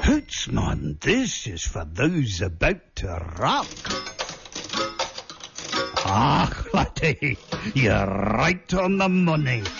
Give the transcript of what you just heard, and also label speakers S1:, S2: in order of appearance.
S1: Hootsman, this is for those about to rock. Ah, laddie, you're right on the money.